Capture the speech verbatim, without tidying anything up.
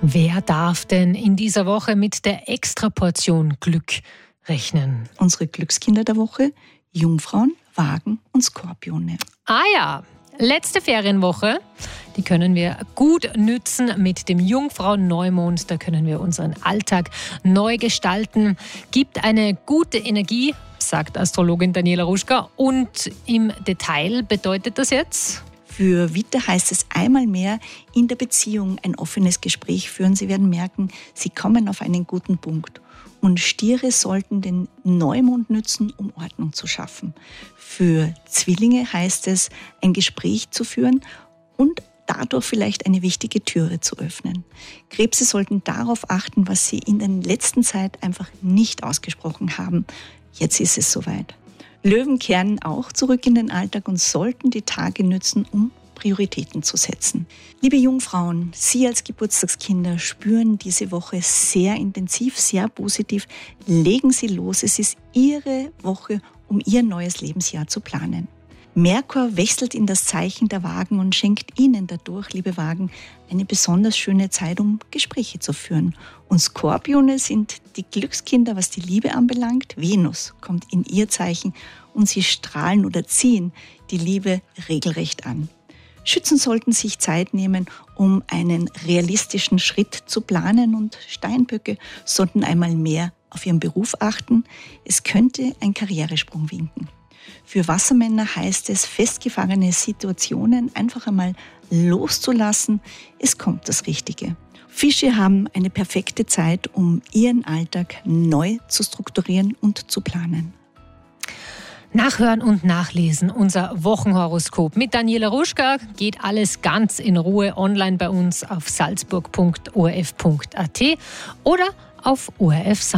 Wer darf denn in dieser Woche mit der Extraportion Glück rechnen? Unsere Glückskinder der Woche: Jungfrauen, Wagen und Skorpione. Ah ja, letzte Ferienwoche, die können wir gut nützen mit dem Jungfrauen-Neumond. Da können wir unseren Alltag neu gestalten. Gibt eine gute Energie, sagt Astrologin Daniela Ruschka. Und im Detail bedeutet das jetzt? Für Widder heißt es einmal mehr in der Beziehung ein offenes Gespräch führen. Sie werden merken, Sie kommen auf einen guten Punkt. Und Stiere sollten den Neumond nützen, um Ordnung zu schaffen. Für Zwillinge heißt es, ein Gespräch zu führen und dadurch vielleicht eine wichtige Türe zu öffnen. Krebse sollten darauf achten, was sie in der letzten Zeit einfach nicht ausgesprochen haben. Jetzt ist es soweit. Löwen kehren auch zurück in den Alltag und sollten die Tage nützen, um Prioritäten zu setzen. Liebe Jungfrauen, Sie als Geburtstagskinder spüren diese Woche sehr intensiv, sehr positiv. Legen Sie los, es ist Ihre Woche, um Ihr neues Lebensjahr zu planen. Merkur wechselt in das Zeichen der Wagen und schenkt Ihnen dadurch, liebe Wagen, eine besonders schöne Zeit, um Gespräche zu führen. Und Skorpione sind die Glückskinder, was die Liebe anbelangt. Venus kommt in Ihr Zeichen und Sie strahlen oder ziehen die Liebe regelrecht an. Schützen sollten sich Zeit nehmen, um einen realistischen Schritt zu planen, und Steinböcke sollten einmal mehr auf ihren Beruf achten. Es könnte ein Karrieresprung winken. Für Wassermänner heißt es, festgefahrene Situationen einfach einmal loszulassen. Es kommt das Richtige. Fische haben eine perfekte Zeit, um ihren Alltag neu zu strukturieren und zu planen. Nachhören und nachlesen, unser Wochenhoroskop mit Daniela Ruschka. Geht alles ganz in Ruhe online bei uns auf salzburg punkt o r f punkt a t oder auf O R F